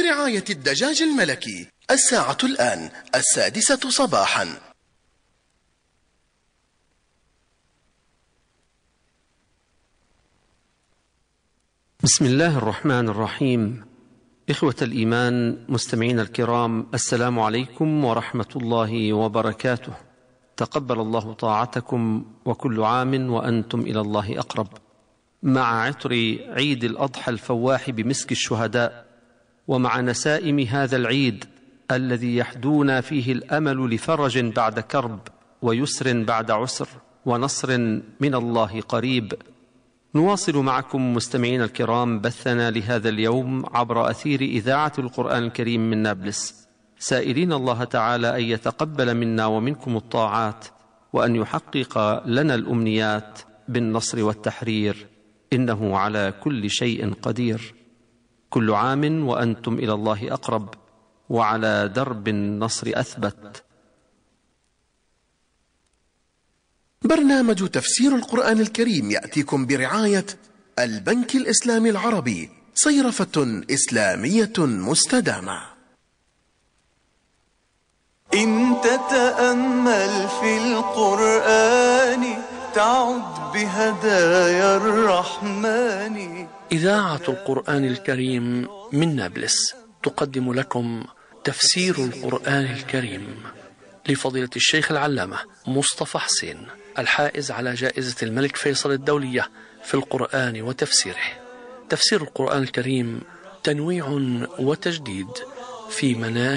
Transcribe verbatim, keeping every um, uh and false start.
برعاية الدجاج الملكي. الساعة الآن السادسة صباحا. بسم الله الرحمن الرحيم. إخوة الإيمان مستمعين الكرام، السلام عليكم ورحمة الله وبركاته. تقبل الله طاعتكم، وكل عام وأنتم إلى الله أقرب. مع عطر عيد الأضحى الفواح بمسك الشهداء، ومع نسائم هذا العيد الذي يحدونا فيه الأمل لفرج بعد كرب، ويسر بعد عسر، ونصر من الله قريب، نواصل معكم مستمعين الكرام بثنا لهذا اليوم عبر أثير إذاعة القرآن الكريم من نابلس، سائلين الله تعالى أن يتقبل منا ومنكم الطاعات، وأن يحقق لنا الأمنيات بالنصر والتحرير، إنه على كل شيء قدير. كل عام وأنتم إلى الله أقرب، وعلى درب النصر أثبت. برنامج تفسير القرآن الكريم يأتيكم برعاية البنك الإسلامي العربي، صيرفة إسلامية مستدامة. إن تتأمل في القرآن تعد بهدايا الرحمن. إذاعة القرآن الكريم من نابلس تقدم لكم تفسير القرآن الكريم لفضيلة الشيخ العلامة مصطفى حسين، الحائز على جائزة الملك فيصل الدولية في القرآن وتفسيره. تفسير القرآن الكريم تنويع وتجديد في مناهج